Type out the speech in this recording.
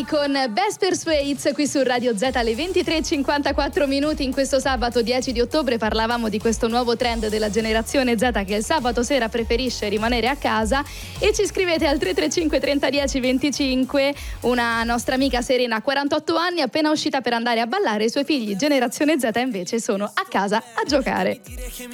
Amy con Best Persuades qui su Radio Z alle 23:54 minuti. In questo sabato 10 di ottobre parlavamo di questo nuovo trend della generazione Z che il sabato sera preferisce rimanere a casa, e ci scrivete al 335 30 10 25. Una nostra amica Serena, 48 anni, appena uscita per andare a ballare, i suoi figli generazione Z invece sono a casa a giocare.